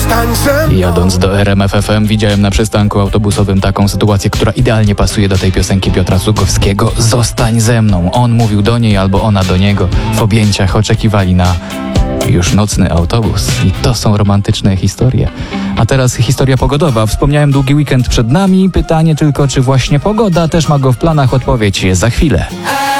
Zostań ze mną. Jadąc do RMF FM widziałem na przystanku autobusowym taką sytuację, która idealnie pasuje do tej piosenki Piotra Sługowskiego. Zostań ze mną. On mówił do niej albo ona do niego. W objęciach oczekiwali na już nocny autobus. I to są romantyczne historie. A teraz historia pogodowa. Wspomniałem długi weekend przed nami. Pytanie tylko, czy właśnie pogoda też ma go w planach? Odpowiedź za chwilę.